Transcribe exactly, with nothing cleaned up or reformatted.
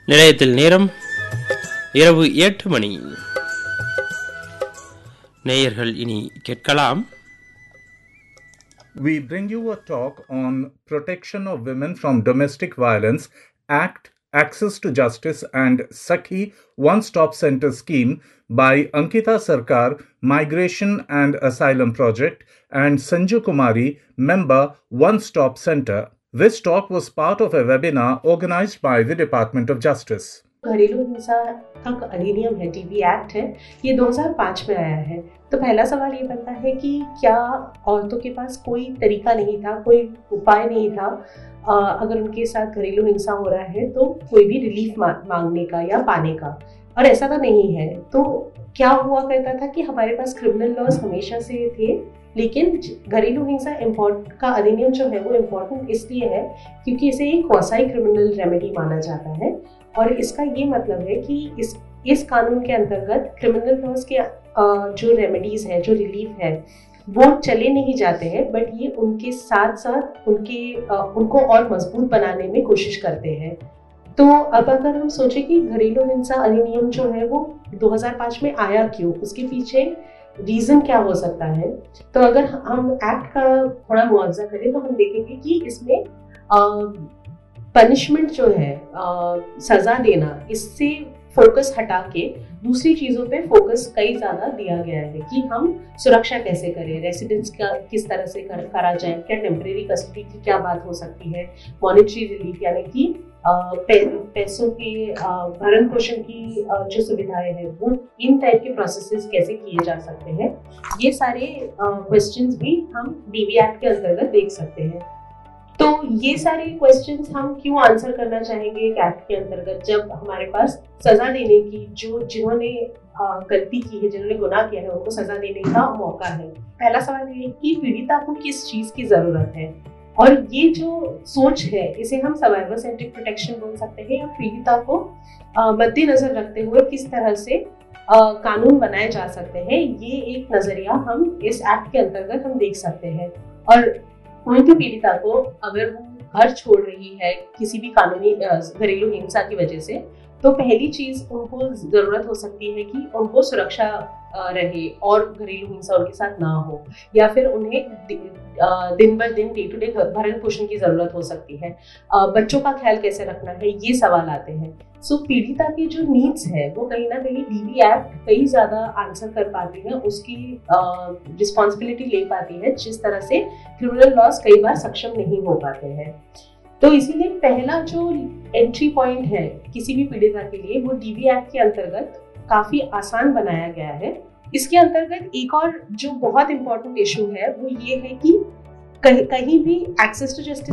நிலையத்தில் நேரம் இரவு எட்டு மணி. நேயர்கள் இனி கேட்கலாம். We bring you a talk on Protection of Women from Domestic Violence Act, Access to Justice and Sakhi One-Stop Center Scheme by Ankita Sarkar, Migration and Asylum Project, and Sanju Kumari, member, One-Stop Center. This talk was part of a webinar organized by the Department of Justice. घरेलू हिंसा का अधिनियम है, TB act है, ये दो हज़ार पाँच में आया है। तो पहला सवाल ये बनता है कि क्या औरतों के पास कोई तरीका नहीं था, कोई उपाय नहीं था आ, अगर उनके साथ घरेलू हिंसा हो रहा है तो कोई भी रिलीफ मांगने का या पाने का, और ऐसा तो नहीं है। तो क्या हुआ करता था कि हमारे पास क्रिमिनल लॉज हमेशा से थे, लेकिन घरेलू हिंसा इम्पोर्ट का अधिनियम जो है वो इम्पोर्टेंट इसलिए है क्योंकि इसे एक क्वासी क्रिमिनल रेमेडी माना जाता है, और इसका ये मतलब है कि इस इस कानून के अंतर्गत क्रिमिनल लॉज के जो रेमेडीज है, जो रिलीफ है, वो चले नहीं जाते हैं, बट ये उनके साथ साथ उनके उनको और मजबूत बनाने में कोशिश करते हैं। तो अब अगर हम सोचें कि घरेलू हिंसा अधिनियम जो है वो दो हज़ार पाँच में आया क्यों, उसके पीछे रीजन क्या हो सकता है, तो अगर हम एक्ट का थोड़ा मुआवजा करें तो हम देखेंगे कि इसमें पनिशमेंट जो है, आ, सजा देना, इससे फोकस हटा के दूसरी चीज़ों पे फोकस कई ज़्यादा दिया गया है कि हम सुरक्षा कैसे करें, रेसिडेंस का किस तरह से कर, करा जाए, क्या टेम्परेरी कस्टडी की क्या बात हो सकती है, मॉनेटरी रिलीफ यानी कि पै, पैसों के भरण पोषण की आ, जो सुविधाएं हैं वो इन टाइप के प्रोसेसेस कैसे किए जा सकते हैं, ये सारे क्वेश्चंस भी हम डीवी एक्ट के अंतर्गत देख सकते हैं। तो ये सारे क्वेश्चंस हम क्यों आंसर करना चाहेंगे एक एक्ट के अंतर्गत, जब हमारे पास सजा देने की, जो जिन्होंने गलती की है, जिन्होंने गुनाह किया है, उनको सजा देने का मौका है। पहला सवाल ये है कि पीड़िता को किस चीज की जरूरत है, और ये जो सोच है इसे हम सर्वाइवर सेंट्रिक प्रोटेक्शन बोल सकते हैं, या पीड़िता को मद्देनजर रखते हुए किस तरह से आ, कानून बनाए जा सकते हैं, ये एक नजरिया हम इस एक्ट के अंतर्गत हम देख सकते हैं। और कोई भी पीड़िता को अगर वो घर छोड़ रही है किसी भी कानूनी घरेलू हिंसा की वजह से, तो पहली चीज उनको जरूरत हो सकती है कि उनको सुरक्षा रहे और घरेलू हिंसा उनके साथ ना हो, या फिर उन्हें दिन ब दिन डे टू डे भरण पोषण की जरूरत हो सकती है। बच्चों का ख्याल कैसे रखना है, ये सवाल आते हैं। सो पीड़िता की जो नीड्स है वो कहीं ना कहीं डीवी एक्ट कई ज्यादा आंसर कर पाती है, उसकी रिस्पॉन्सिबिलिटी ले पाती है, जिस तरह से क्रिमिनल लॉज कई बार सक्षम नहीं हो पाते हैं। तो इसीलिए पहला जो एंट्री पॉइंट है किसी भी पीड़िता के लिए वो डीवी एक्ट के अंतर्गत काफी आसान बनाया गया है। इसके अंतर्गत एक और जो बहुत इंपॉर्टेंट इशू है वो ये है कि कहीं कहीं भी एक्सेस टू जस्टिस